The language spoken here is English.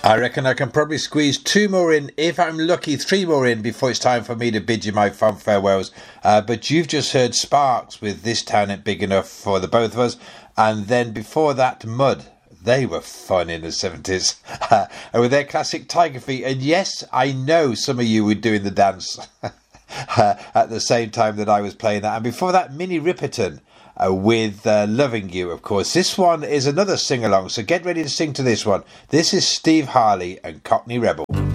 I reckon I can probably squeeze 2 more in, if I'm lucky, 3 more in before it's time for me to bid you my fond farewells. But you've just heard Sparks with This Town Ain't Big Enough for the both of us. And then before that, Mud. They were fun in the 70s. And with their classic Tiger Feet. And yes, I know some of you were doing the dance at the same time that I was playing that. And before that, Minnie Riperton. With Loving You, of course. This one is another sing-along, so get ready to sing to this one. This is Steve Harley and Cockney Rebel.